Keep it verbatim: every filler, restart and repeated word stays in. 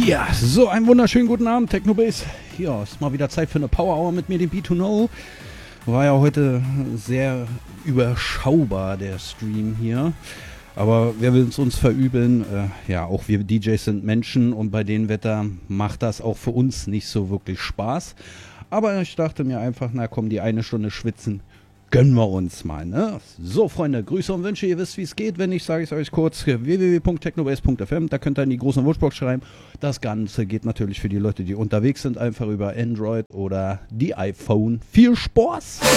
Ja, so einen wunderschönen guten Abend, Technobase. Ja, ist mal wieder Zeit für eine Power Hour mit mir, dem B zwei null. War ja heute sehr überschaubar, der Stream hier. Aber wer will es uns verübeln? Äh, ja, auch wir D Js sind Menschen und bei dem Wetter macht das auch für uns nicht so wirklich Spaß. Aber ich dachte mir einfach, na komm, die eine Stunde schwitzen, gönnen wir uns mal, ne? So, Freunde, Grüße und Wünsche, ihr wisst, wie es geht. Wenn nicht, sage ich es euch kurz, w w w punkt technobase punkt f m, da könnt ihr in die große Wunschbox schreiben. Das Ganze geht natürlich für die Leute, die unterwegs sind, einfach über Android oder die iPhone. Viel Spaß!